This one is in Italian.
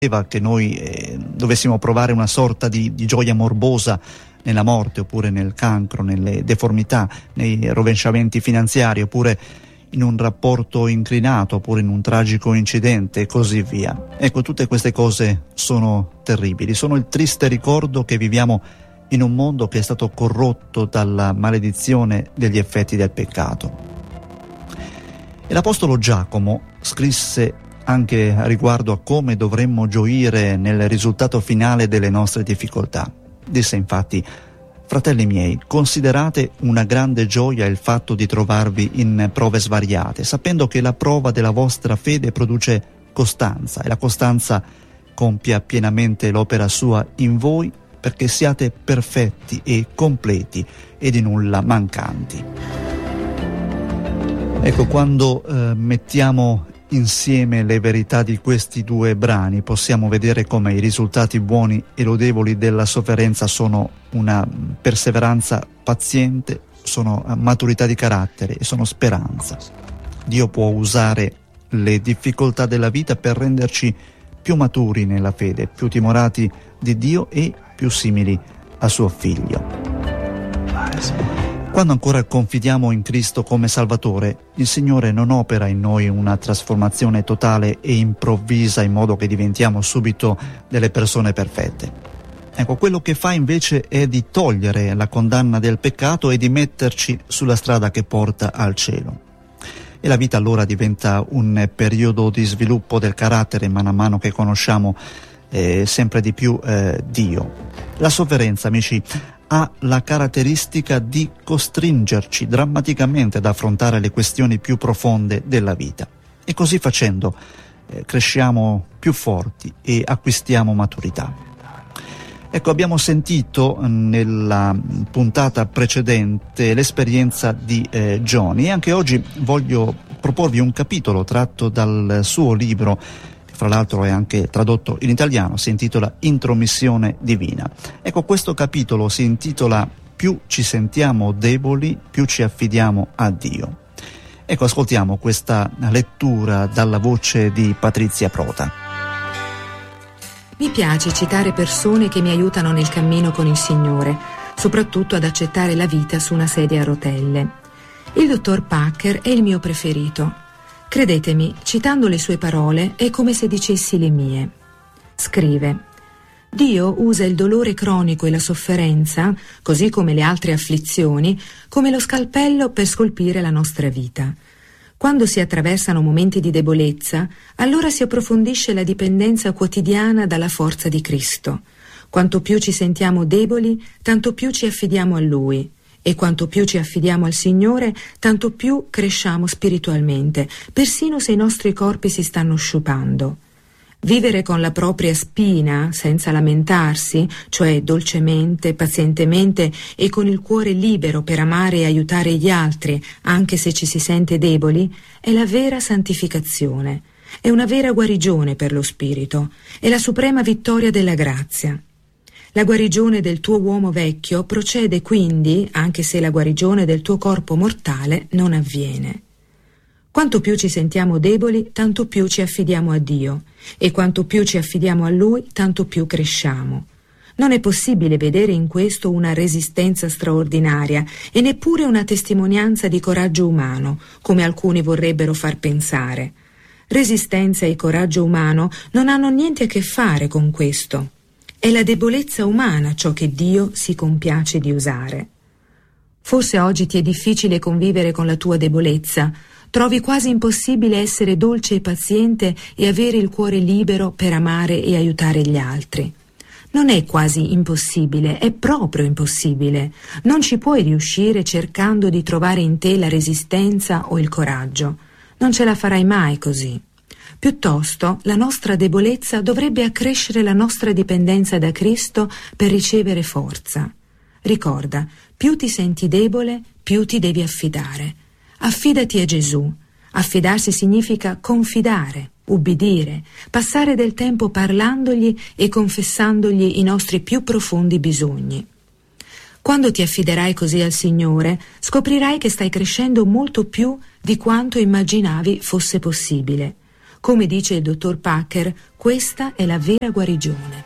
che noi dovessimo provare una sorta di gioia morbosa nella morte, oppure nel cancro, nelle deformità, nei rovesciamenti finanziari, oppure in un rapporto inclinato, oppure in un tragico incidente e così via. Ecco, tutte queste cose sono terribili, sono il triste ricordo che viviamo in un mondo che è stato corrotto dalla maledizione degli effetti del peccato. E l'Apostolo Giacomo scrisse anche riguardo a come dovremmo gioire nel risultato finale delle nostre difficoltà. Disse infatti: fratelli miei, considerate una grande gioia il fatto di trovarvi in prove svariate, sapendo che la prova della vostra fede produce costanza, e la costanza compia pienamente l'opera sua in voi, perché siate perfetti e completi e di nulla mancanti. Ecco, quando mettiamo insieme le verità di questi due brani, possiamo vedere come i risultati buoni e lodevoli della sofferenza sono una perseveranza paziente, sono maturità di carattere e sono speranza. Dio può usare le difficoltà della vita per renderci più maturi nella fede, più timorati di Dio e più simili a suo Figlio. Quando ancora confidiamo in Cristo come Salvatore, il Signore non opera in noi una trasformazione totale e improvvisa in modo che diventiamo subito delle persone perfette. Ecco, quello che fa invece è di togliere la condanna del peccato e di metterci sulla strada che porta al cielo. E la vita allora diventa un periodo di sviluppo del carattere man mano che conosciamo sempre di più Dio. La sofferenza, amici, ha la caratteristica di costringerci drammaticamente ad affrontare le questioni più profonde della vita. E così facendo cresciamo più forti e acquistiamo maturità. Ecco, abbiamo sentito nella puntata precedente l'esperienza di Johnny, e anche oggi voglio proporvi un capitolo tratto dal suo libro, fra l'altro è anche tradotto in italiano, si intitola Intromissione divina. Ecco, questo capitolo si intitola Più ci sentiamo deboli, più ci affidiamo a Dio. Ecco, ascoltiamo questa lettura dalla voce di Patrizia Prota. Mi piace citare persone che mi aiutano nel cammino con il Signore, soprattutto ad accettare la vita su una sedia a rotelle. Il dottor Packer è il mio preferito. Credetemi, citando le sue parole è come se dicessi le mie. Scrive: Dio usa il dolore cronico e la sofferenza, così come le altre afflizioni, come lo scalpello per scolpire la nostra vita. Quando si attraversano momenti di debolezza, allora si approfondisce la dipendenza quotidiana dalla forza di Cristo. Quanto più ci sentiamo deboli, tanto più ci affidiamo a Lui. E quanto più ci affidiamo al Signore, tanto più cresciamo spiritualmente, persino se i nostri corpi si stanno sciupando. Vivere con la propria spina, senza lamentarsi, cioè dolcemente, pazientemente e con il cuore libero per amare e aiutare gli altri, anche se ci si sente deboli, è la vera santificazione, è una vera guarigione per lo spirito, è la suprema vittoria della grazia. La guarigione del tuo uomo vecchio procede quindi, anche se la guarigione del tuo corpo mortale non avviene. Quanto più ci sentiamo deboli, tanto più ci affidiamo a Dio, e quanto più ci affidiamo a Lui, tanto più cresciamo. Non è possibile vedere in questo una resistenza straordinaria e neppure una testimonianza di coraggio umano, come alcuni vorrebbero far pensare. Resistenza e coraggio umano non hanno niente a che fare con questo. È la debolezza umana ciò che Dio si compiace di usare. Forse oggi ti è difficile convivere con la tua debolezza, trovi quasi impossibile essere dolce e paziente e avere il cuore libero per amare e aiutare gli altri. Non è quasi impossibile, è proprio impossibile. Non ci puoi riuscire cercando di trovare in te la resistenza o il coraggio. Non ce la farai mai così. Piuttosto, la nostra debolezza dovrebbe accrescere la nostra dipendenza da Cristo per ricevere forza. Ricorda, più ti senti debole, più ti devi affidare. Affidati a Gesù. Affidarsi significa confidare, ubbidire, passare del tempo parlandogli e confessandogli i nostri più profondi bisogni. Quando ti affiderai così al Signore, scoprirai che stai crescendo molto più di quanto immaginavi fosse possibile. Come dice il dottor Packer, questa è la vera guarigione.